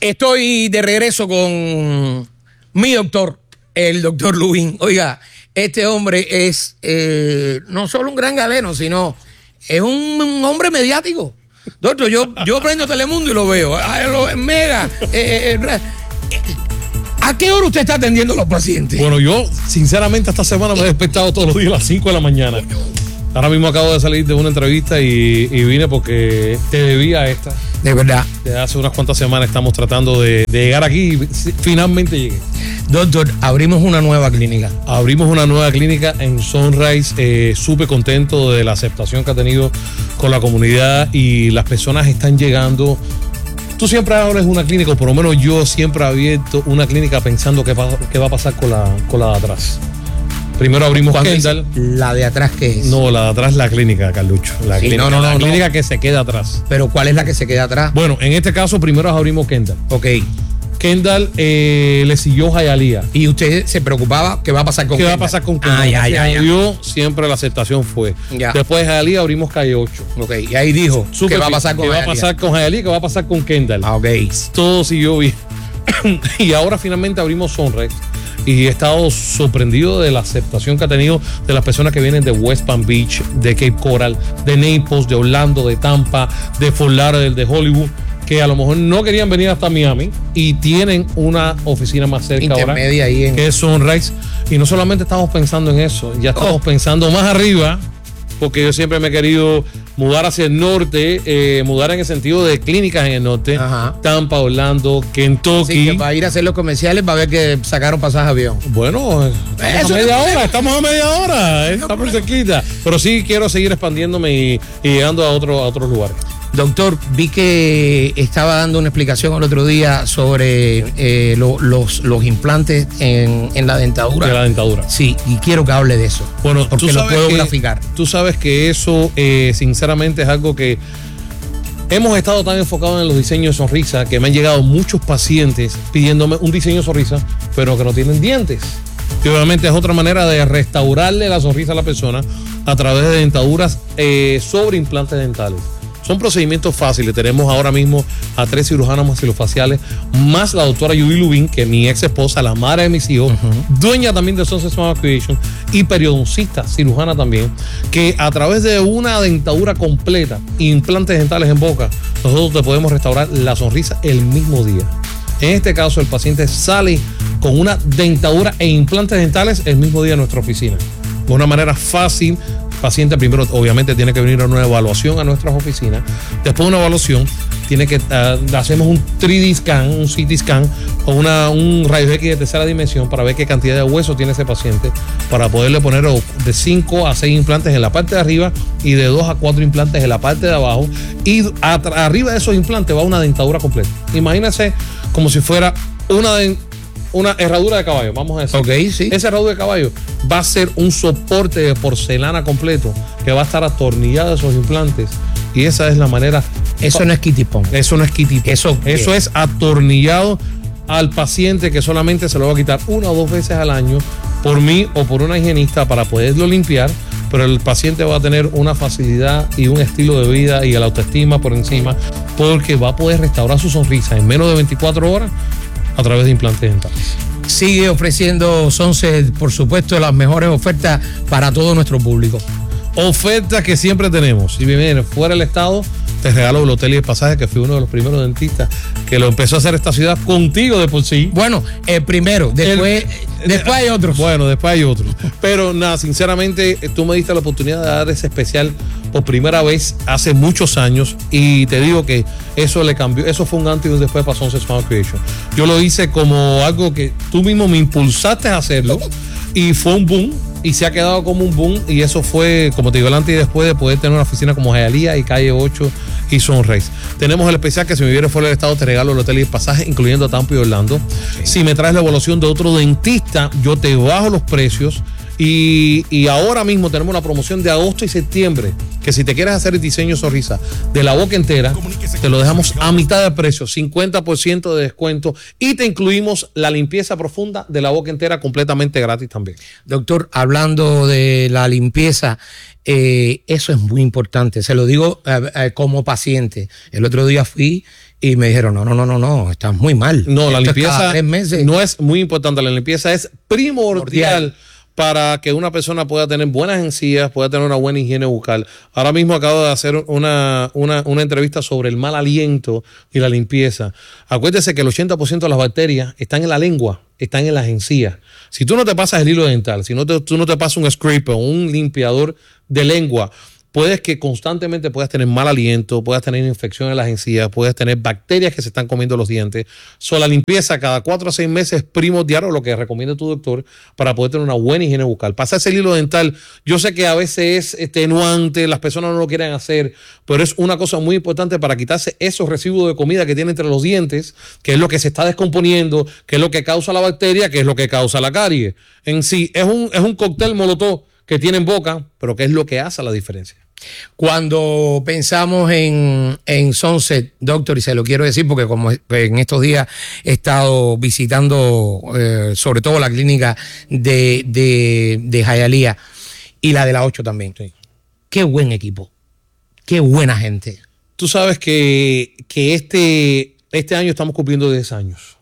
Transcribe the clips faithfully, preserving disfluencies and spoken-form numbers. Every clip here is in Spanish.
Estoy de regreso con mi doctor, el doctor Lubín. Oiga, este hombre es eh, no solo un gran galeno, sino es un, un hombre mediático. Doctor, yo, yo prendo Telemundo y lo veo. Lo, mega. Eh, eh, ¿A qué hora usted está atendiendo a los pacientes? Bueno, yo, sinceramente, esta semana me he despertado todos los días a las cinco de la mañana. Ahora mismo acabo de salir de una entrevista y, y vine porque te debía esta. De verdad. Desde hace unas cuantas semanas estamos tratando de, de llegar aquí y finalmente llegué. Doctor, abrimos una nueva clínica. Abrimos una nueva clínica en Sunrise. Eh, Súper contento de la aceptación que ha tenido con la comunidad y las personas están llegando. Tú siempre abres una clínica, o por lo menos yo siempre he abierto una clínica pensando qué, pa- qué va a pasar con la, con la de atrás. Primero abrimos Kendall. ¿La de atrás qué es? No, la de atrás es la clínica, Carlucho. La Sí, clínica, no, no, la no, clínica no. que se queda atrás. Pero ¿cuál es la que se queda atrás? Bueno, en este caso primero abrimos Kendall. Ok. Kendall eh, le siguió Hialeah. Y usted se preocupaba qué va a pasar con ¿Qué va a Kendall? pasar con Kendall? Ah, ya, ya, ya. Yo siempre la aceptación fue. Ya. Después de Hialeah abrimos Calle ocho. Ok, y ahí dijo, Súper ¿qué va a bien. pasar con ¿Qué va a Hialeah? pasar con Hialeah? ¿Qué va a pasar con Kendall? Ah, ok. Todo siguió bien. Y ahora finalmente abrimos Sunrise. Y he estado sorprendido de la aceptación que ha tenido de las personas que vienen de West Palm Beach, de Cape Coral, de Naples, de Orlando, de Tampa, de Fort Lauderdale, de Hollywood, que a lo mejor no querían venir hasta Miami y tienen una oficina más cerca ahora, Intermedia ahí en... que es Sunrise. Y no solamente estamos pensando en eso, ya estamos Oh. pensando más arriba, porque yo siempre me he querido mudar hacia el norte, eh, mudar en el sentido de clínicas en el norte. Ajá. Tampa, Orlando, Kentucky. Sí, que para ir a hacer los comerciales va a ver que sacaron pasaje de avión. Bueno, estamos Eso a media no- hora, estamos a media hora, está por cerquita. Pero sí quiero seguir expandiéndome y, y llegando a, otro, a otros lugares. Doctor, vi que estaba dando una explicación el otro día sobre eh, lo- los, los implantes en, en la dentadura. De la dentadura. Sí, y quiero que hable de eso. Bueno, porque tú lo sabes puedo que- graficar. Tú sabes que eso, eh, sinceramente, es algo que hemos estado tan enfocados en los diseños de sonrisa que me han llegado muchos pacientes pidiéndome un diseño de sonrisa, pero que no tienen dientes. Y obviamente es otra manera de restaurarle la sonrisa a la persona a través de dentaduras eh, sobre implantes dentales. Son procedimientos fáciles. Tenemos ahora mismo a tres cirujanas maxilofaciales, más la doctora Judy Lubín, que es mi ex esposa, la madre de mis hijos, uh-huh. dueña también de Sunset Smile Creation y periodoncista, cirujana también, que a través de una dentadura completa, implantes dentales en boca, nosotros te podemos restaurar la sonrisa el mismo día. En este caso, el paciente sale con una dentadura e implantes dentales el mismo día a nuestra oficina. De una manera fácil. El paciente primero obviamente tiene que venir a una evaluación a nuestras oficinas. Después de una evaluación tiene que uh, hacemos un tres D scan, un C T scan o una, un rayo X de tercera dimensión para ver qué cantidad de hueso tiene ese paciente, para poderle poner de cinco a seis implantes en la parte de arriba y de dos a cuatro implantes en la parte de abajo, y a, arriba de esos implantes va una dentadura completa. Imagínense como si fuera una dentadura, una herradura de caballo, vamos a decir. Ok, sí. Esa herradura de caballo va a ser un soporte de porcelana completo que va a estar atornillado a esos implantes, y esa es la manera. Eso no es kitty pong. Eso no es kitty pong. Eso, eso es atornillado al paciente, que solamente se lo va a quitar una o dos veces al año por mí o por una higienista para poderlo limpiar, pero el paciente va a tener una facilidad y un estilo de vida y la autoestima por encima, porque va a poder restaurar su sonrisa en menos de veinticuatro horas a través de implantes dentales. Sigue ofreciendo Sunset, por supuesto, las mejores ofertas para todo nuestro público. Ofertas que siempre tenemos. Si vienes fuera del estado, te regalo el hotel y el pasaje, que fui uno de los primeros dentistas que lo empezó a hacer esta ciudad contigo de por sí. Bueno, el primero, después, el, después hay otros. Bueno, después hay otros. Pero nada, sinceramente, tú me diste la oportunidad de dar ese especial por primera vez hace muchos años, y te digo que eso le cambió, eso fue un antes y un después para Sunset Smile Creation. Yo lo hice como algo que tú mismo me impulsaste a hacerlo, y fue un boom, y se ha quedado como un boom, y eso fue, como te digo, el antes y después de poder tener una oficina como Hialeah y Calle ocho y Sunrise. Tenemos el especial que si me vienes fuera del estado te regalo el hotel y el pasaje, incluyendo Tampa y Orlando. Okay. Si me traes la evaluación de otro dentista, yo te bajo los precios. Y, y ahora mismo tenemos una promoción de agosto y septiembre, que si te quieres hacer el diseño sonrisa de la boca entera, te lo dejamos a mitad de precio, cincuenta por ciento de descuento, y te incluimos la limpieza profunda de la boca entera completamente gratis también. Doctor, hablando de la limpieza, eh, eso es muy importante, se lo digo eh, eh, como paciente. El otro día fui Y me dijeron, no, no, no, no, no, estás muy mal. No, la Esto es limpieza cada tres meses. no es muy importante. La limpieza es primordial, Primordial. para que una persona pueda tener buenas encías, pueda tener una buena higiene bucal. Ahora mismo acabo de hacer una, una, una entrevista sobre el mal aliento y la limpieza. Acuérdese que el ochenta por ciento de las bacterias están en la lengua, están en las encías. Si tú no te pasas el hilo dental, si no te, tú no te pasas un scraper o un limpiador de lengua, puedes que constantemente puedas tener mal aliento, puedas tener infección en las encías, puedes tener bacterias que se están comiendo los dientes. So, la limpieza cada cuatro a seis meses es primordial, o lo que recomienda tu doctor, para poder tener una buena higiene bucal. Pasarse el hilo dental, yo sé que a veces es extenuante, las personas no lo quieren hacer, pero es una cosa muy importante para quitarse esos residuos de comida que tiene entre los dientes, que es lo que se está descomponiendo, que es lo que causa la bacteria, que es lo que causa la carie. En sí, es un, es un cóctel molotov que tiene en boca, pero que es lo que hace la diferencia. Cuando pensamos en, en Sunset, doctor, y se lo quiero decir porque como en estos días he estado visitando eh, sobre todo la clínica de, de, de Hialeah y la de la ocho también. Sí. Qué buen equipo, qué buena gente. Tú sabes que, que este, este año estamos cumpliendo diez años.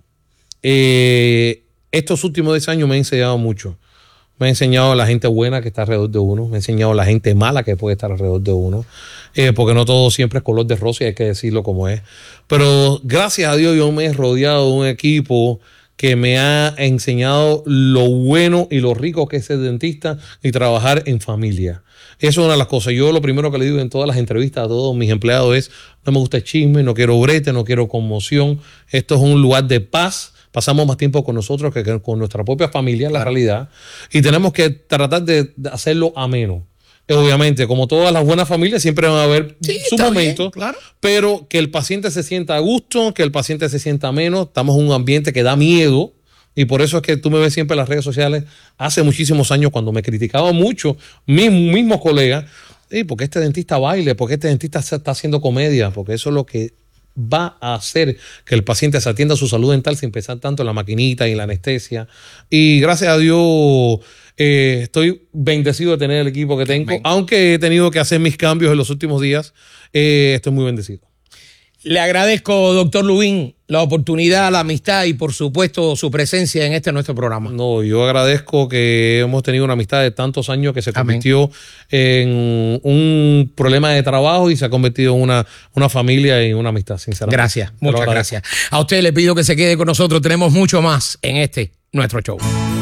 Eh, estos últimos diez años me han enseñado mucho. Me ha enseñado la gente buena que está alrededor de uno. Me ha enseñado la gente mala que puede estar alrededor de uno. Eh, porque no todo siempre es color de rosa y hay que decirlo como es. Pero gracias a Dios yo me he rodeado de un equipo que me ha enseñado lo bueno y lo rico que es ser dentista y trabajar en familia. Eso es una de las cosas. Yo lo primero que le digo en todas las entrevistas a todos mis empleados es: no me gusta el chisme, no quiero brete, no quiero conmoción. Esto es un lugar de paz. Pasamos más tiempo con nosotros que con nuestra propia familia, en la realidad. Y tenemos que tratar de hacerlo ameno. Obviamente, como todas las buenas familias, siempre van a haber Sí, su está momento. bien, claro. Pero que el paciente se sienta a gusto, que el paciente se sienta ameno. Estamos en un ambiente que da miedo. Y por eso es que tú me ves siempre en las redes sociales. Hace muchísimos años, cuando me criticaba mucho, mis mismos colegas, ¿y por qué este dentista baile? ¿Por qué este dentista está haciendo comedia? Porque eso es lo que va a hacer que el paciente se atienda a su salud dental sin pensar tanto en la maquinita y en la anestesia. Y gracias a Dios eh, estoy bendecido de tener el equipo que tengo. Amén. Aunque he tenido que hacer mis cambios en los últimos días, eh, estoy muy bendecido. Le agradezco, doctor Lubín, la oportunidad, la amistad y por supuesto su presencia en este nuestro programa. No, yo agradezco que hemos tenido una amistad de tantos años que se Amén. convirtió en un problema de trabajo y se ha convertido en una, una familia y una amistad, sinceramente. Gracias, Te lo muchas agradezco. gracias. A usted le pido que se quede con nosotros. Tenemos mucho más en este, nuestro show.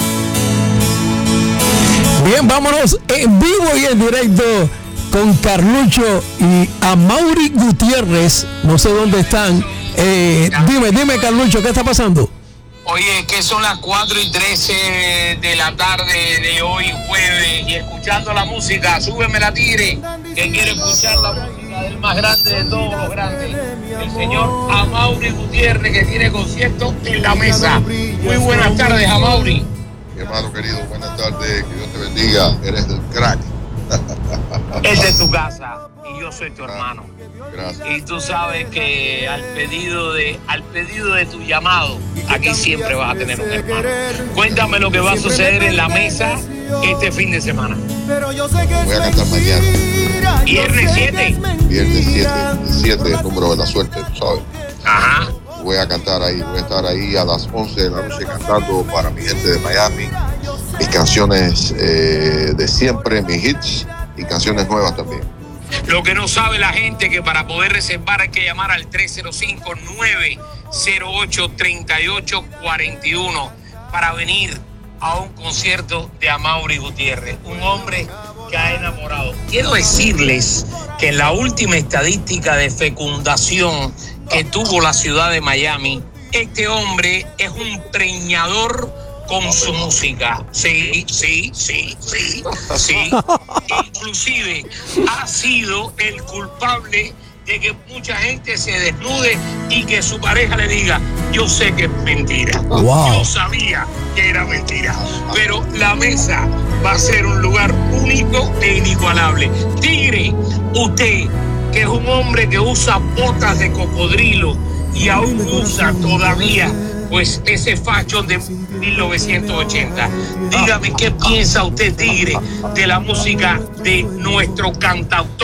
Bien, vámonos en vivo y en directo con Carlucho y Amaury Gutiérrez. No sé dónde están. Eh, dime, dime, Carlucho, ¿qué está pasando? Oye, que son las cuatro y trece de la tarde de hoy, jueves, y escuchando la música, súbeme la tigre, que quiere escuchar la música del más grande de todos los grandes, el señor Amaury Gutiérrez, que tiene concierto en la mesa. Muy buenas tardes, Amaury. Mi hermano querido, buenas tardes, que Dios te bendiga, eres el crack. Esta es tu casa y yo soy tu hermano. Gracias. Y tú sabes que al pedido de al pedido de tu llamado, aquí siempre vas a tener un hermano. Cuéntame lo que va a suceder en la mesa este fin de semana. Voy a cantar mañana, Viernes siete. viernes siete, siete, el número de la suerte, tú sabes. Ajá. Voy a cantar ahí, voy a estar ahí a las once de la noche cantando para mi gente de Miami, mis canciones eh, de siempre, mis hits y canciones nuevas también. Lo que no sabe la gente que para poder reservar hay que llamar al tres cero cinco, nueve cero ocho, tres ocho cuatro uno para venir a un concierto de Amaury Gutiérrez, un hombre que ha enamorado. Quiero decirles que en la última estadística de fecundación que tuvo la ciudad de Miami, este hombre es un preñador con su música. Sí, sí, sí, sí, sí. Inclusive ha sido el culpable de que mucha gente se desnude y que su pareja le diga: yo sé que es mentira. Wow. Yo sabía que era mentira. Pero la mesa va a ser un lugar único e inigualable. Tigre, usted, que es un hombre que usa botas de cocodrilo y aún usa todavía pues ese fashion de mil novecientos ochenta. Dígame qué piensa usted, Tigre, de la música de nuestro cantautor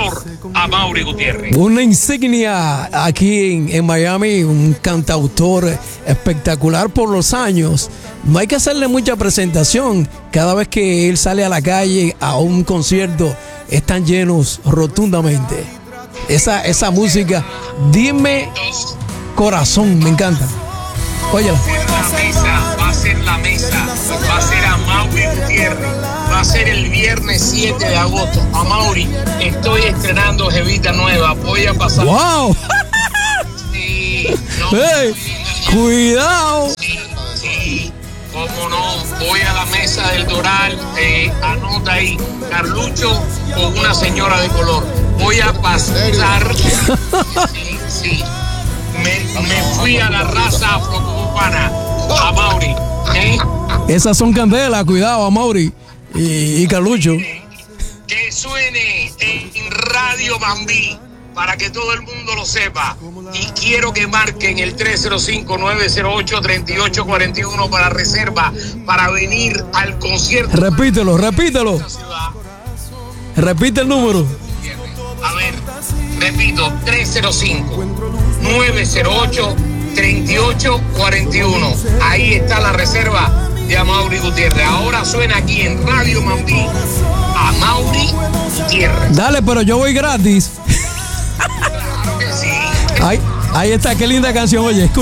Amaury Gutiérrez. Una insignia aquí en, en Miami, un cantautor espectacular por los años. No hay que hacerle mucha presentación. Cada vez que él sale a la calle a un concierto, están llenos rotundamente. Esa, esa música, dime corazón, me encanta. Óyela. Va a ser la mesa, va a ser la mesa, va a ser Amaury Gutiérrez, va a ser el viernes siete de agosto. Amaury, estoy estrenando jevita nueva, voy a pasar. ¡Wow! Sí, no, Hey, cuidado. sí, sí, cómo no, voy a la mesa del Doral, eh, anota ahí, Carlucho con una señora de color. Voy a pasar, sí, sí. Me, me fui a la raza afrocubana, Amaury, ¿eh? Esas son candelas, cuidado, Amaury y, y Carlucho. Que suene en Radio Bambí para que todo el mundo lo sepa. Y quiero que marquen el tres cero cinco, nueve cero ocho, tres ocho cuatro uno para reserva, para venir al concierto. Repítelo, repítelo. de esta ciudad. Repite el número. A ver, repito, tres cero cinco, nueve cero ocho, tres ocho cuatro uno. Ahí está la reserva de Amaury Gutiérrez. Ahora suena aquí en Radio Mambí, Amaury Gutiérrez. Dale, pero yo voy gratis. Claro que sí. Ahí, ahí está, qué linda canción, oye.